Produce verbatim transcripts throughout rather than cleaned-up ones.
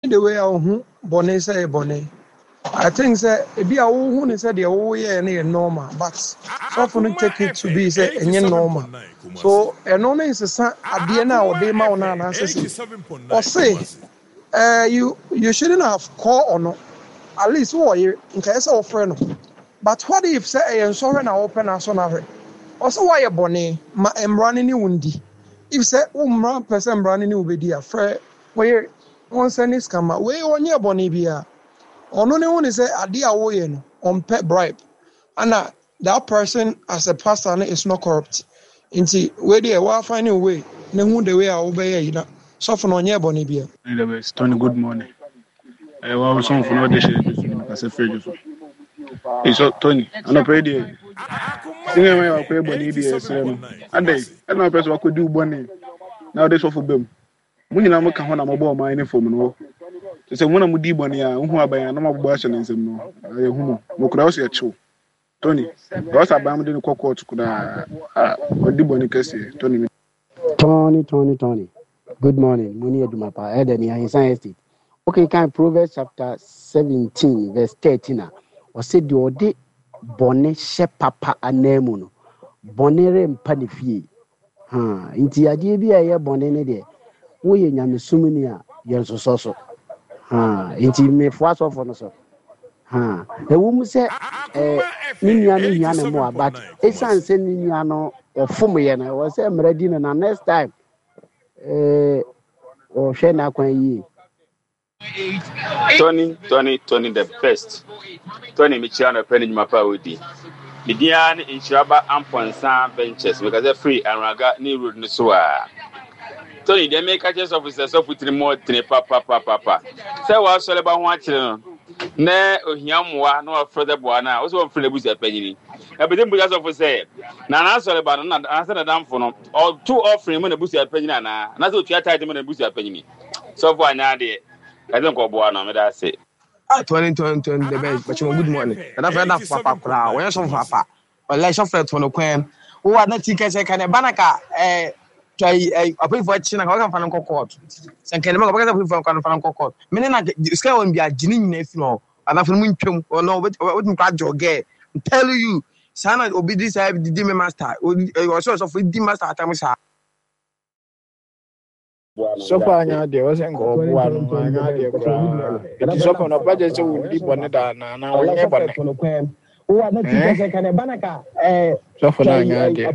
the way I who bonnet say bonnet. I think say be a who said the whole year any normal, but so often take it to be say any normal. So a normal is a son at the end of the day, man, and or say, uh, you you shouldn't have call or no. At least what you in case of friend. But what if say and sorry now open as on her? Also why a bonnet, my am running wundi. If say um person running will be dear friend where one sentence come out, where on your bonnet be a or no one is a dear way on pet bribe. And uh, that person as a pastor is not corrupt. Inti where they are finding a way, no the way I obey you know. Soften on your bonnet be. Anyways, Tony, good morning. I was some for no dish as a free. It's Tony, I'm not ready. Singing my pay bonnie be a sermon. And they, and my person could do bonnie. Now this for them. When you know, I'm going to mobile my uniform. To say one of the bonnie, who are by a normal version in some no. I am who cross your show. Tony, what's a bam in the cocoa to what the bonnie can say? Tony, Tony, Tony, Tony. Good morning. Muni Edumapa, Edeni, and Science State. Okay, can Proverbs chapter seventeen, verse thirteen. Or said the ode bonne she papa anemuno. Bonere mpanifi. Ha, inti adi bi aye bonne ne de. Wo ye nyame sumuni a ye so so so. Ha, inti me fwa so for no so. Ha, e wo mu se eh ni nua no hia na mo but esan se ni nua no ofum ye na wo se mradi na next time eh o hwe na kwan yi. Tony, Tony, Tony, the best. Tony, Michiano, Penny Mapa Woody. Midian in Shabba Ampon Sam Benches because they're free and Raga Niru Nusua. Tony, they make catches officers up with remote papa papa papa. So what's all about watching? Ne, Yamwa, no further Buana, also from the Busia Penny. I believe because of say, Nana Solomon, and answer the damn phone, or two offering when the Busia Penny, and that's what you are tied to the Busia Penny. So far, now, I don't go Buana, that's it. twenty twenty twenty the best, but you good morning. And I've that papa crowd. Where's some papa? But let's offer to no queen. Who are not tickets? I can a banaka. Eh, try a pay for China. How can find a court? San can never get a pay for a court. Meaning, the scale won't be a genuine flow. And after Munchum or no, what wouldn't catch your gay. Tell you, Sana will be this. I have the demon master or source of the master at Tamasa. So far, there wasn't go one. It is open a budget so we'll leave one and now never. Who are not tickets? Can a banaka? Eh, so for now,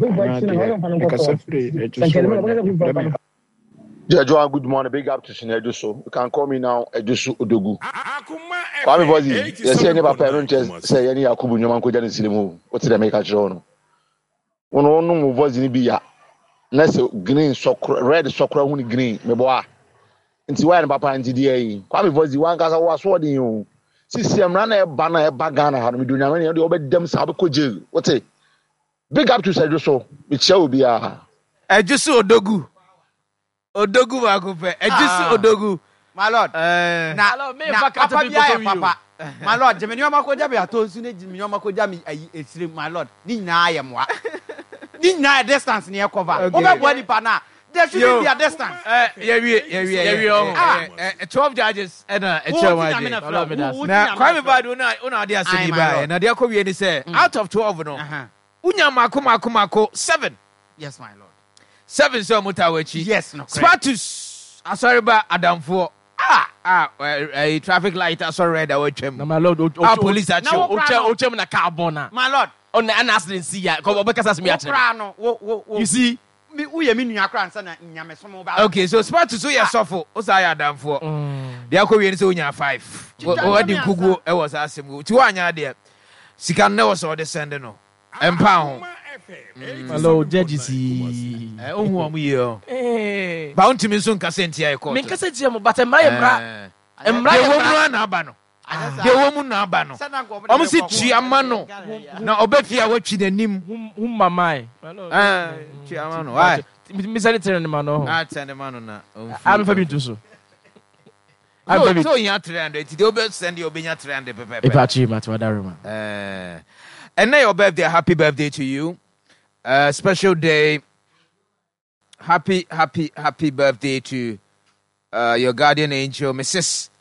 Joa, good morning. Big up to Sinedu. So you can call me now. Edusu Odogu. Kwame Vozi. Yes, any papa don't say any Akubu Nyoman Kojan Silimu. What's the make a journal? One on no Vozi ni biya. Let's green soccer, red soccer, only green. Me boa. Inti why papa inti dia. Kwame Vozi one kasa was what you. See, I'm running a banner, a bagana. How we do now? Any other them sabe koji. What's it? Big up to Sinedu. So it shall be a. Edusu Odogu. Odogu wakupe. Ejusi Odogu. My lord. Eh. Na na papa biya papa. My lord, Jemeni Omakoja be atonsu ne Jemeni Omakoja mi esire my lord. Ni nyina ayemwa. Ni nyina distance ne cover. Obe bo ni pa na. There should be a distance. Eh, yeah we yeah we yeah we. twelve judges and a chairman. Na Kwame Badu na una dey asedi ba. Na dey akowie ni say out of twelve no. Unya mako mako mako seven. Yes my lord. Seven so mutawachi. Yes, no. Spartus. Sorry ba Adamfo. Ah, ah, a traffic light sorry red awatwem. Na my lord, ah police at you. Ocha ochem na carbon na. My lord. On na accident see ya. Ko obekasa me atre. You see, me uye me nua kra nsa na nyame somo ba. Okay, so Spartus so ya sofo. O sa ya Adamfo. Dey akowie ni say onya five. O di kugu e was asem. Ti wanya de. Sika na was o de send no. Empa ho. Hello, judges. Eh, ohu amu ye. Eh. Ba untimi nso nkase ntia e court. Me nkase tie mo, but emra emra. Emra ye womu na aba no. Ye womu na aba no. Omo si twi ama no. Na obefia watwi nanim. Hum mamai. Eh, twi ama no. Why? Me say it in man no. Ah, tell the man na. I'm for me to so. I'm for me. So you three hundred. Ti obe send you obenya three hundred pepe. If I achieve mat wadarima. Eh. And now your birthday, happy birthday to you. Uh, special day. Happy, happy, happy birthday to uh, your guardian angel, Missus